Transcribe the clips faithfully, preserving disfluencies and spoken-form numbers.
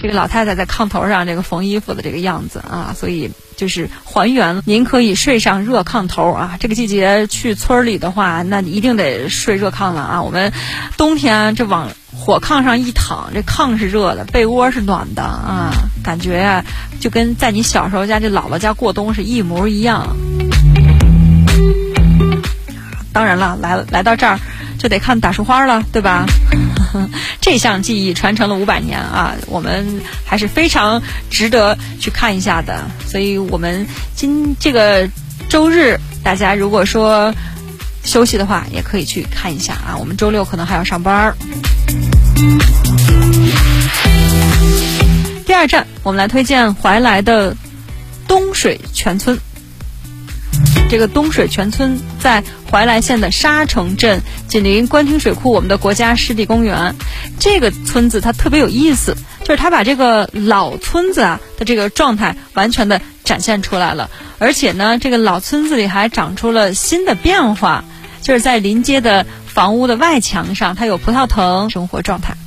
这个老太太在炕头上这个缝衣服的这个样子啊，所以就是还原您可以睡上热炕头啊。这个季节去村里的话，那一定得睡热炕了啊。我们冬天这往火炕上一躺，这炕是热的，被窝是暖的啊，感觉啊就跟在你小时候家这姥姥家过冬是一模一样。当然了，来来到这儿就得看打树花了，对吧？这项技艺传承了五百年啊，我们还是非常值得去看一下的。所以我们今这个周日，大家如果说休息的话，也可以去看一下啊。我们周六可能还要上班。第二站，我们来推荐怀来的东水泉村。这个东水泉村在怀来县的沙城镇，紧邻官厅水库，我们的国家湿地公园。这个村子它特别有意思，就是它把这个老村子啊的这个状态完全的展现出来了，而且呢，这个老村子里还长出了新的变化，就是在临街的房屋的外墙上，它有葡萄藤生活状态。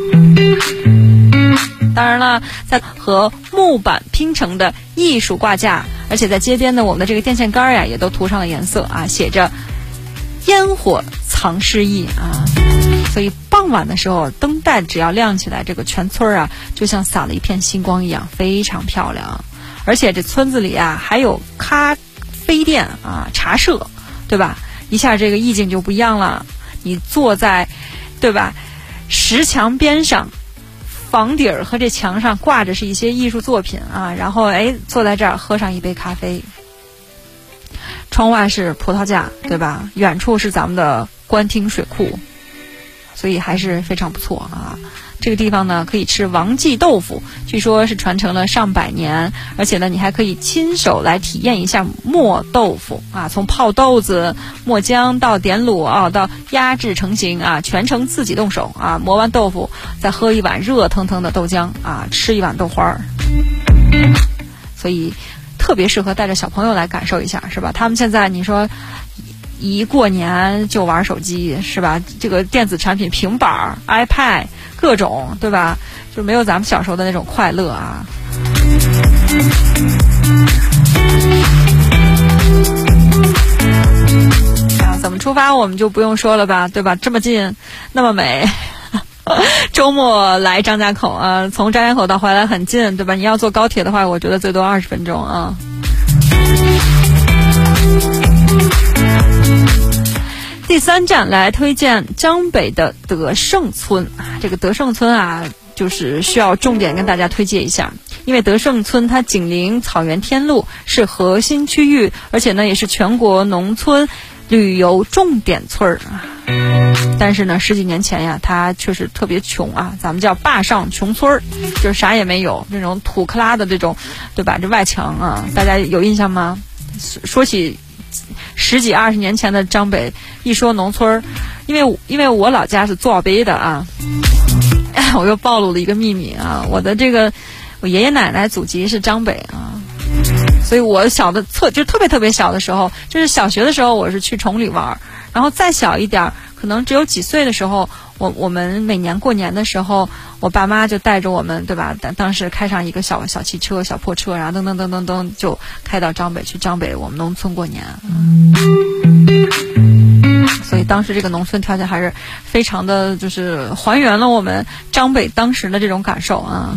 当然了，在和木板拼成的艺术挂架，而且在街边呢，我们的这个电线杆呀也都涂上了颜色啊，写着烟火藏诗意啊。所以傍晚的时候，灯带只要亮起来，这个全村啊就像洒了一片星光一样，非常漂亮。而且这村子里啊还有咖啡店啊、茶社，对吧？一下这个意境就不一样了。你坐在，对吧？石墙边上。房顶儿和这墙上挂着是一些艺术作品啊，然后哎坐在这儿喝上一杯咖啡，窗外是葡萄架，对吧？远处是咱们的官厅水库，所以还是非常不错啊。这个地方呢可以吃王记豆腐，据说是传承了上百年，而且呢你还可以亲手来体验一下磨豆腐啊，从泡豆子、磨浆到点卤啊，到压制成型啊，全程自己动手啊。磨完豆腐再喝一碗热腾腾的豆浆啊，吃一碗豆花儿，所以特别适合带着小朋友来感受一下，是吧？他们现在你说一过年就玩手机，是吧？这个电子产品，平板、iPad 各种，对吧？就没有咱们小时候的那种快乐啊。啊，怎么出发我们就不用说了吧，对吧？这么近，那么美。周末来张家口啊，从张家口到怀来很近，对吧？你要坐高铁的话，我觉得最多二十分钟啊。第三站来推荐张北的德胜村啊，这个德胜村啊，就是需要重点跟大家推荐一下，因为德胜村它紧邻草原天路，是核心区域，而且呢也是全国农村旅游重点村啊。但是呢，十几年前呀，它确实特别穷啊，咱们叫坝上穷村，就是啥也没有，这种土克拉的这种，对吧？这外墙啊，大家有印象吗？说起十几二十年前的张北，一说农村，因为因为我老家是坐北的啊，我又暴露了一个秘密啊，我的这个我爷爷奶奶祖籍是张北啊，所以我小的特就特别特别小的时候，就是小学的时候，我是去崇礼玩，然后再小一点，可能只有几岁的时候，我我们每年过年的时候，我爸妈就带着我们，对吧？当当时开上一个小小汽车、小破车，然后噔噔噔噔噔就开到张北去张北我们农村过年。所以当时这个农村条件还是非常的，就是还原了我们张北当时的这种感受啊。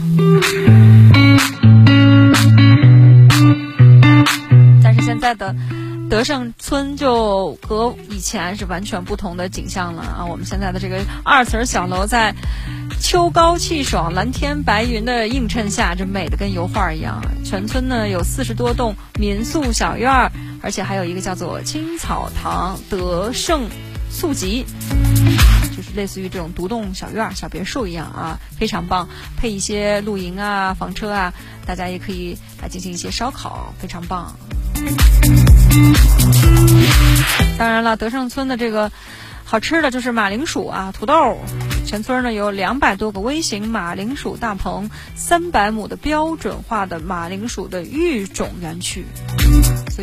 但是现在的德胜村就和以前是完全不同的景象了啊！我们现在的这个二层小楼在秋高气爽、蓝天白云的映衬下，这美的跟油画一样。全村呢有四十多栋民宿小院，而且还有一个叫做青草堂德胜宿集，就是类似于这种独栋小院、小别墅一样啊，非常棒。配一些露营啊、房车啊，大家也可以来进行一些烧烤，非常棒。当然了，德胜村的这个好吃的就是马铃薯啊、土豆。全村呢有两百多个微型马铃薯大棚，三百亩的标准化的马铃薯的育种园区。所以